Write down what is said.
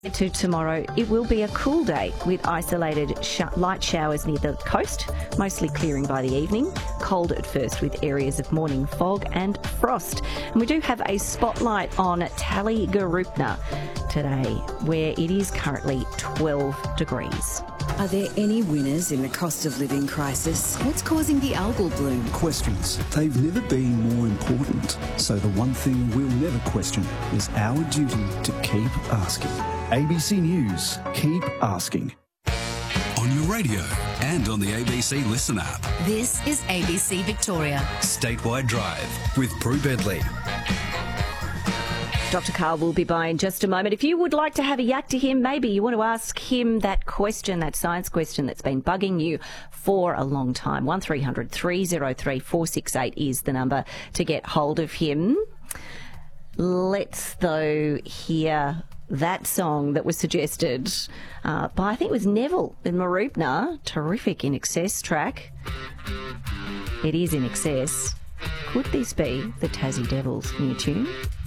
To tomorrow, it will be a cool day with isolated light showers near the coast, mostly clearing by the evening. Cold at first with areas of morning fog and frost. And we do have a spotlight on Tallygarupna today, where it is currently 12 degrees. Are there any winners in the cost of living crisis? What's causing the algal bloom? Questions. They've never been more important. So the one thing we'll never question is our duty to keep asking. ABC News. Keep asking. On your radio and on the ABC Listen app. This is ABC Victoria. Statewide Drive with Prue Bedley. Dr. Karl will be by in just a moment. If you would like to have a yak to him, maybe you want to ask him that question, that science question that's been bugging you for a long time. 1300 303 468 is the number to get hold of him. Let's, though, hear that song that was suggested by, I think it was Neville in Mooroopna. Terrific In Excess track. It is In Excess. Could this be the Tassie Devils new tune?